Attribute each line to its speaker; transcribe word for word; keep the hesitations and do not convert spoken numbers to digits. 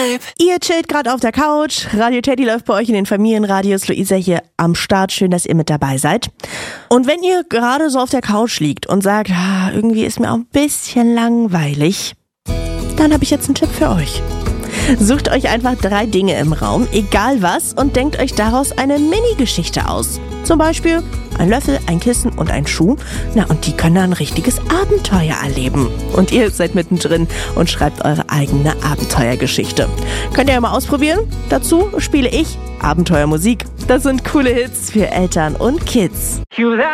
Speaker 1: Vibe.
Speaker 2: Ihr chillt gerade auf der Couch, Radio Teddy läuft bei euch in den Familienradios, Luisa hier am Start, schön, dass ihr mit dabei seid. Und wenn ihr gerade so auf der Couch liegt und sagt, ah, irgendwie ist mir auch ein bisschen langweilig, dann habe ich jetzt einen Tipp für euch. Sucht euch einfach drei Dinge im Raum, egal was, und denkt euch daraus eine Mini-Geschichte aus. Zum Beispiel ein Löffel, ein Kissen und ein Schuh. Na, und die können ein richtiges Abenteuer erleben. Und ihr seid mittendrin und schreibt eure eigene Abenteuergeschichte. Könnt ihr ja mal ausprobieren? Dazu spiele ich Abenteuermusik. Das sind coole Hits für Eltern und Kids.